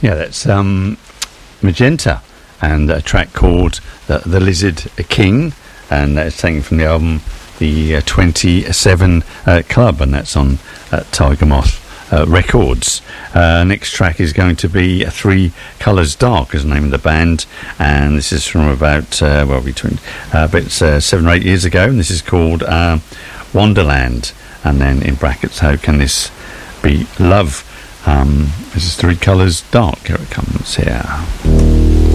Yeah, that's Magenta, and a track called The Lizard King, and that's taken from the album The 27 Club, and that's on Tiger Moth Records. Next track is going to be Three Colours Dark, is the name of the band, and this is from about 7 or 8 years ago, and this is called Wonderland, and then in brackets, How Can This Be Love? This is Three Colours Dark. Here it comes here.